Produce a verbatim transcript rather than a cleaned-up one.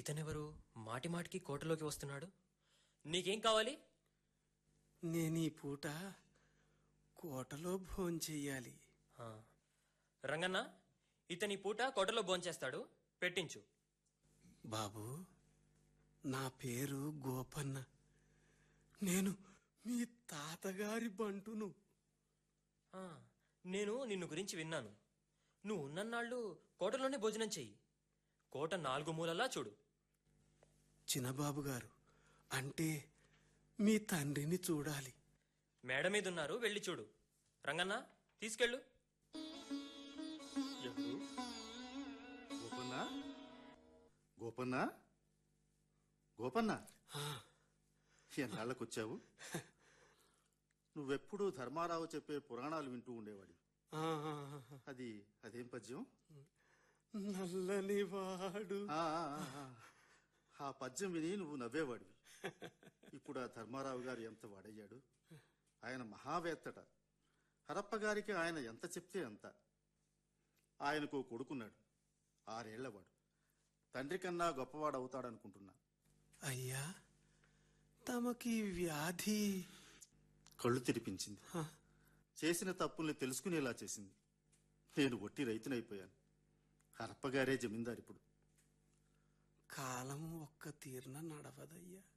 ఇతనెవరు మాటి మాటికి కోటలోకి వస్తున్నాడు? నీకేం కావాలి? నేనీ పూట కోటలో భోంచెయ్యాలి. ఆ, రంగన్న, ఇతని పూట కోటలో భోంచేస్తాడు, పెట్టించు. బాబు, నా పేరు గోపన్న. నేను మీ తాతగారి బంటును. ఆ, నేను నిన్ను గురించి విన్నాను. నువ్వు ఉన్నన్నాళ్ళు కోటలోనే భోజనం చెయ్యి. కోట నాలుగు మూలలా చూడు. చిన్నబాబు గారు, అంటే మీ తండ్రిని చూడాలి. మేడ మీద ఉన్నారు, వెళ్ళి చూడు. రంగన్న, తీసుకెళ్ళు. ఎవరు? గోపన్న? గోపన్న? గోపన్న, ఆ, ఎన్నాళ్ళకొచ్చావు? నువ్వెప్పుడు ధర్మారావు చెప్పే పురాణాలు వింటూ ఉండేవాడి. ఆ, అది అదేం పద్యం? నల్లని వాడు. ఆ, ఆ, ఆ, ఆ పద్యం విని నువ్వు నవ్వేవాడివి. ఇప్పుడు ఆ ధర్మారావు గారు ఎంత వాడయ్యాడు. ఆయన మహావేత్తట. హరప్ప గారికి ఆయన ఎంత చెప్తే అంత. ఆయనకు కొడుకున్నాడు, ఆరేళ్లవాడు. తండ్రి కన్నా గొప్పవాడు అవుతాడనుకుంటున్నా. అయ్యా, తమకి వ్యాధి? కళ్ళు తెరిపించింది, చేసిన తప్పుల్ని తెలుసుకునేలా చేసింది. నేను ఒట్టి రైతునైపోయాను. హరప్పగారే జమీందారు. ఇప్పుడు కాలం ఒక్క తీరున నడవదయ్యా.